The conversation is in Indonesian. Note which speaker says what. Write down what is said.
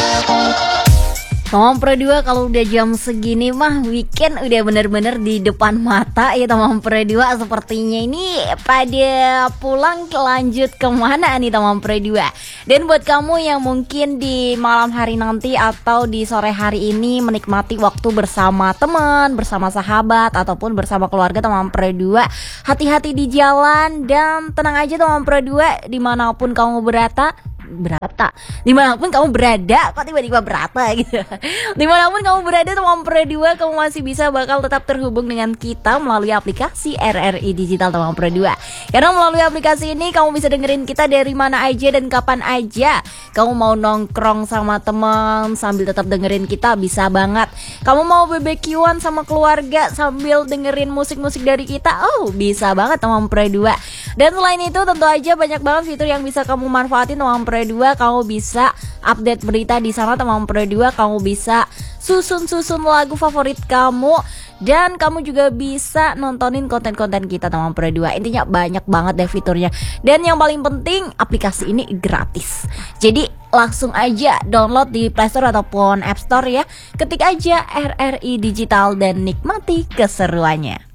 Speaker 1: Teman Pro 2, kalau udah jam segini mah weekend udah bener-bener di depan mata ya teman Pro 2. Sepertinya ini pada pulang lanjut kemana nih teman Pro 2. Dan buat kamu yang mungkin di malam hari nanti atau di sore hari ini menikmati waktu bersama teman, bersama sahabat ataupun bersama keluarga teman Pro 2, hati-hati di jalan dan tenang aja teman Pro 2 dimanapun kamu dimanapun kamu berada. Kok tiba-tiba berata gitu. Dimanapun kamu berada teman Pro 2, kamu masih bisa bakal tetap terhubung dengan kita melalui aplikasi RRI Digital teman Pro 2. Karena melalui aplikasi ini kamu bisa dengerin kita dari mana aja dan kapan aja. Kamu mau nongkrong sama teman sambil tetap dengerin kita bisa banget. Kamu mau BBQ-an sama keluarga sambil dengerin musik-musik dari kita, oh bisa banget teman Pro 2. Dan selain itu tentu aja banyak banget fitur yang bisa kamu manfaatin teman Pro 2. Kamu bisa update berita di sana teman Pro 2. Kamu bisa susun lagu favorit kamu. Dan kamu juga bisa nontonin konten-konten kita teman Pro 2. Intinya banyak banget deh fiturnya. Dan yang paling penting aplikasi ini gratis. Jadi langsung aja download di Play Store ataupun App Store ya. Ketik aja RRI Digital dan nikmati keseruannya.